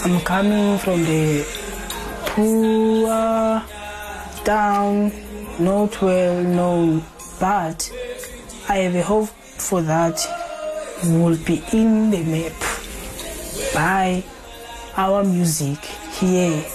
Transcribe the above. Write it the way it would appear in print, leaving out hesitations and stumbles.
I'm coming from the poor town, not well known, but I have a hope for that will be in the map by our music here.